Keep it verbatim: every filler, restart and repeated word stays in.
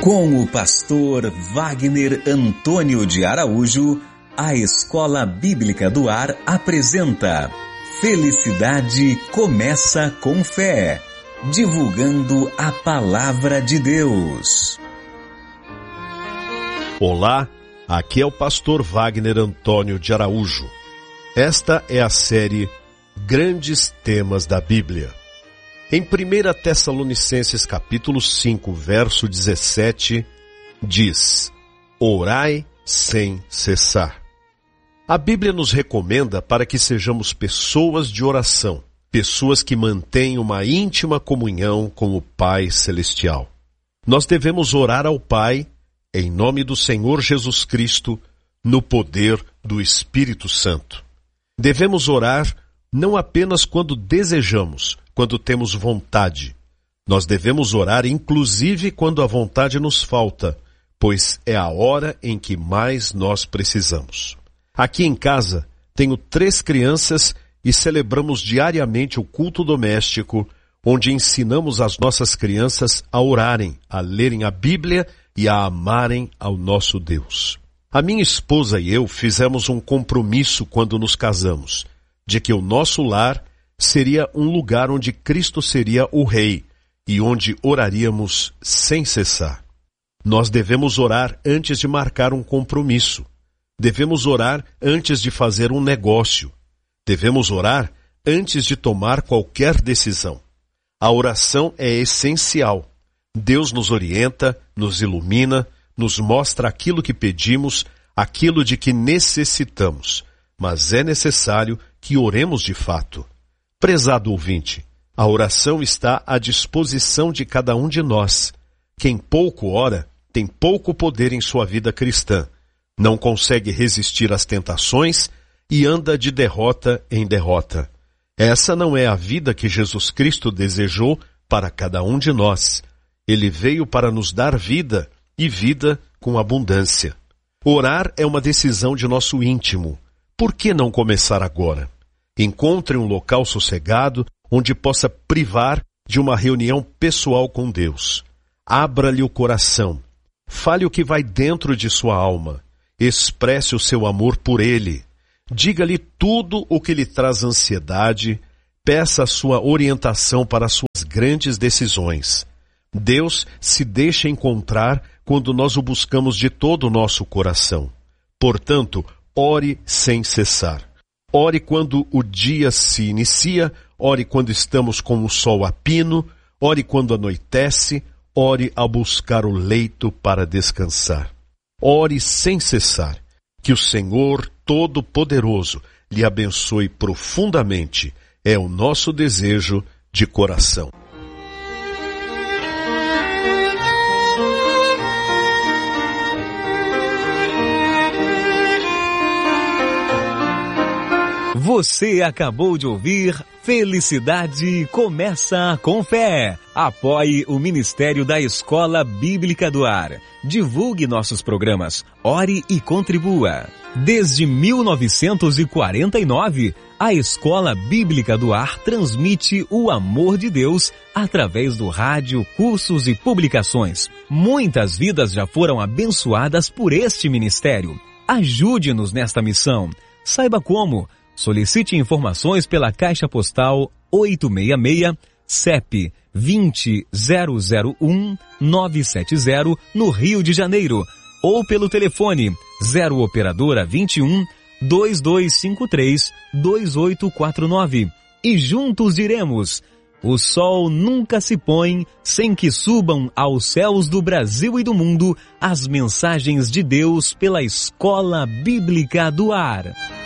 Com o pastor Wagner Antônio de Araújo, a Escola Bíblica do Ar apresenta Felicidade Começa com Fé, divulgando a Palavra de Deus. Olá, aqui é o pastor Wagner Antônio de Araújo. Esta é a série Grandes Temas da Bíblia. Em primeira Tessalonicenses capítulo cinco, verso dezessete, diz: Orai sem cessar. A Bíblia nos recomenda para que sejamos pessoas de oração, pessoas que mantêm uma íntima comunhão com o Pai Celestial. Nós devemos orar ao Pai, em nome do Senhor Jesus Cristo, no poder do Espírito Santo. Devemos orar não apenas quando desejamos, quando temos vontade. Nós devemos orar inclusive quando a vontade nos falta, pois é a hora em que mais nós precisamos. Aqui em casa, tenho três crianças e celebramos diariamente o culto doméstico, onde ensinamos as nossas crianças a orarem, a lerem a Bíblia e a amarem ao nosso Deus. A minha esposa e eu fizemos um compromisso quando nos casamos, de que o nosso lar seria um lugar onde Cristo seria o Rei e onde oraríamos sem cessar. Nós devemos orar antes de marcar um compromisso. Devemos orar antes de fazer um negócio. Devemos orar antes de tomar qualquer decisão. A oração é essencial. Deus nos orienta, nos ilumina, nos mostra aquilo que pedimos, aquilo de que necessitamos. Mas é necessário que oremos de fato. Prezado ouvinte, a oração está à disposição de cada um de nós. Quem pouco ora tem pouco poder em sua vida cristã, não consegue resistir às tentações e anda de derrota em derrota. Essa não é a vida que Jesus Cristo desejou para cada um de nós. Ele veio para nos dar vida e vida com abundância. Orar é uma decisão de nosso íntimo. Por que não começar agora? Encontre um local sossegado onde possa privar de uma reunião pessoal com Deus. Abra-lhe o coração. Fale o que vai dentro de sua alma. Expresse o seu amor por Ele. Diga-lhe tudo o que lhe traz ansiedade. Peça a sua orientação para as suas grandes decisões. Deus se deixa encontrar quando nós o buscamos de todo o nosso coração. Portanto, ore sem cessar. Ore quando o dia se inicia, ore quando estamos com o sol a pino, ore quando anoitece, ore ao buscar o leito para descansar. Ore sem cessar. Que o Senhor Todo-Poderoso lhe abençoe profundamente. É o nosso desejo de coração. Você acabou de ouvir Felicidade Começa com Fé. Apoie o Ministério da Escola Bíblica do Ar. Divulgue nossos programas. Ore e contribua. Desde mil novecentos e quarenta e nove, a Escola Bíblica do Ar transmite o amor de Deus através do rádio, cursos e publicações. Muitas vidas já foram abençoadas por este ministério. Ajude-nos nesta missão. Saiba como. Solicite informações pela Caixa Postal oitocentos e sessenta e seis, C E P vinte zero zero um nove sete zero, no Rio de Janeiro, ou pelo telefone zero operadora vinte e um, dois dois cinco três, dois oito quatro nove. E juntos diremos: o sol nunca se põe sem que subam aos céus do Brasil e do mundo as mensagens de Deus pela Escola Bíblica do Ar.